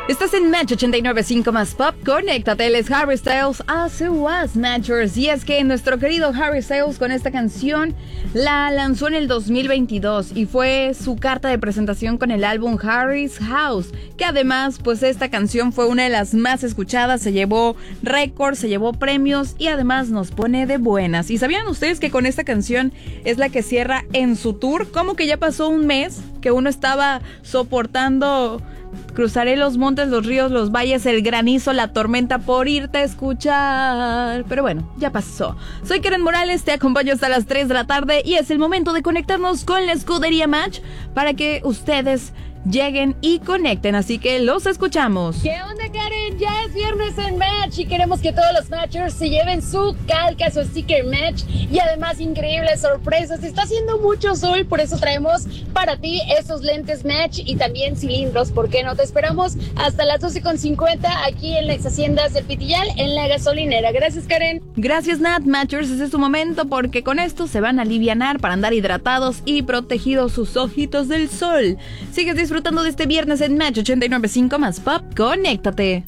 Estás en Match 89.5 más Pop. Conéctate, él es Harry Styles, As It Was Matchers. Y es que nuestro querido Harry Styles con esta canción la lanzó en el 2022 y fue su carta de presentación con el álbum Harry's House, que además pues esta canción fue una de las más escuchadas, se llevó récords, se llevó premios y además nos pone de buenas. ¿Y sabían ustedes que con esta canción es la que cierra en su tour? Como que ya pasó un mes que uno estaba soportando... Cruzaré los montes, los ríos, los valles, el granizo, la tormenta por irte a escuchar. Pero bueno, ya pasó. Soy Karen Morales, te acompaño hasta las 3 de la tarde y es el momento de conectarnos con la escudería Match para que ustedes lleguen y conecten, así que los escuchamos. ¿Qué onda, Karen? Ya es viernes en Match y queremos que todos los Matchers se lleven su calca, su sticker Match y además increíbles sorpresas. Está haciendo mucho sol, por eso traemos para ti esos lentes Match y también cilindros. ¿Por qué no? Te esperamos hasta las 12:50 aquí en las haciendas del Pitillal, en la gasolinera. Gracias, Karen. Gracias, Nat. Matchers, ese es tu momento porque con esto se van a alivianar para andar hidratados y protegidos sus ojitos del sol. Sigues disfrutando de este viernes en Match 89.5 más Pop. Conéctate.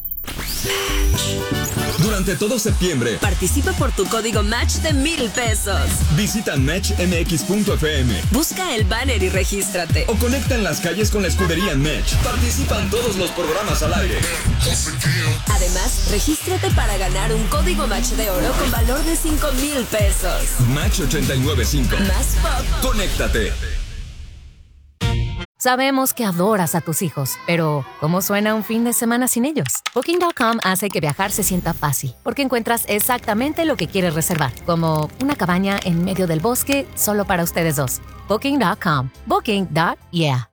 Durante todo septiembre, participa por tu código Match de $1,000. Visita matchmx.fm. Busca el banner y regístrate. O conecta en las calles con la escudería Match. Participan todos los programas al aire. Además, regístrate para ganar un código Match de oro con valor de $5,000. Match 89.5 más Pop. Conéctate. Sabemos que adoras a tus hijos, pero ¿cómo suena un fin de semana sin ellos? Booking.com hace que viajar se sienta fácil, porque encuentras exactamente lo que quieres reservar, como una cabaña en medio del bosque solo para ustedes dos. Booking.com. Booking.yeah.